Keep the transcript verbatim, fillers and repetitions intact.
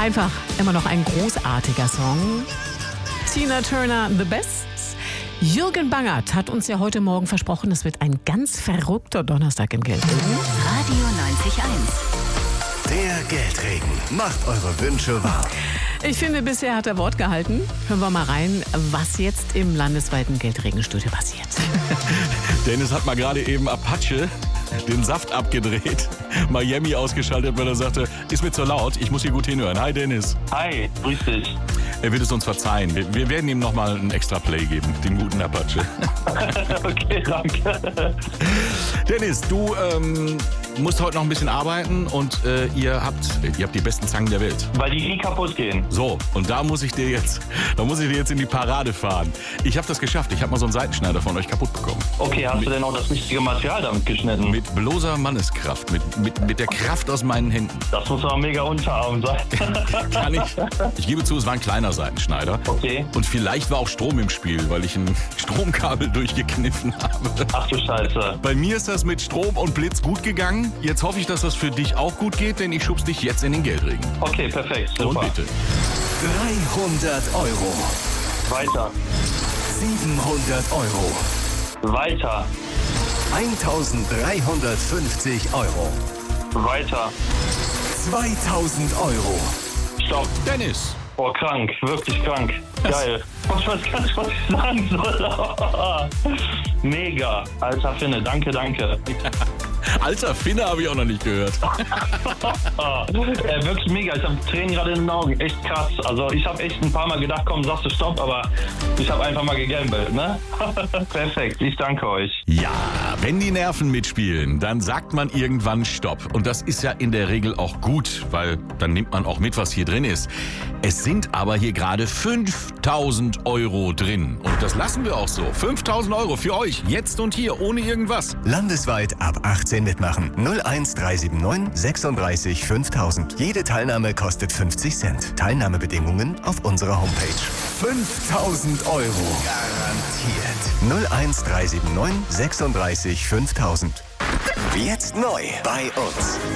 Einfach immer noch ein großartiger Song. Tina Turner, The Best. Jürgen Bangert hat uns ja heute Morgen versprochen, es wird ein ganz verrückter Donnerstag im Geldregen. Radio neunzig Komma eins. Der Geldregen macht eure Wünsche wahr. Ich finde, bisher hat er Wort gehalten. Hören wir mal rein, was jetzt im landesweiten Geldregenstudio passiert. Dennis hat mal gerade eben Apache den Saft abgedreht, Miami ausgeschaltet, weil er sagte, ist mir zu laut, ich muss hier gut hinhören. Hi Dennis. Hi, grüß dich. Er wird es uns verzeihen. Wir, wir werden ihm nochmal einen extra Play geben, dem guten Apache. Okay, danke. Dennis, du ähm, musst heute noch ein bisschen arbeiten und äh, ihr habt ihr habt die besten Zangen der Welt. Weil die nie kaputt gehen. So, und da muss ich dir jetzt, da muss ich dir jetzt in die Parade fahren. Ich habe das geschafft. Ich habe mal so einen Seitenschneider von euch kaputt bekommen. Okay, hast mit, du denn auch das richtige Material damit geschnitten? Mit bloßer Manneskraft, mit, mit, mit der Kraft aus meinen Händen. Das muss aber mega Unterarm sein. Kann ich. Ich gebe zu, es war ein kleiner Seitenschneider. Okay. Und vielleicht war auch Strom im Spiel, weil ich ein Stromkabel durchgekniffen habe. Ach du Scheiße. Bei mir ist das mit Strom und Blitz gut gegangen. Jetzt hoffe ich, dass das für dich auch gut geht, denn ich schubs dich jetzt in den Geldregen. Okay, perfekt. Super. Und bitte. dreihundert Euro. Weiter. siebenhundert Euro. Weiter. eintausenddreihundertfünfzig Euro. Weiter. zweitausend Euro. Stopp. Dennis. Oh, krank. Wirklich krank. Geil. Ich weiß gar nicht, was ich sagen soll. Mega. Alter Finne, danke, danke. Alter Finne habe ich auch noch nicht gehört. äh, wirklich mega. Ich habe Tränen gerade in den Augen. Echt krass. Also ich habe echt ein paar Mal gedacht, komm, sagst du Stopp, aber ich habe einfach mal gegambelt, ne? Perfekt. Ich danke euch. Ja, wenn die Nerven mitspielen, dann sagt man irgendwann Stopp. Und das ist ja in der Regel auch gut, weil dann nimmt man auch mit, was hier drin ist. Es sind aber hier gerade fünftausend Euro drin. Und das lassen wir auch so. fünftausend Euro für euch, jetzt und hier, ohne irgendwas. Landesweit ab achtzehn mitmachen. null eins drei sieben neun sechsunddreißig fünftausend. Jede Teilnahme kostet fünfzig Cent. Teilnahmebedingungen auf unserer Homepage. fünftausend Euro. Garantiert. null eins drei sieben neun sechsunddreißig fünftausend. Jetzt neu bei uns.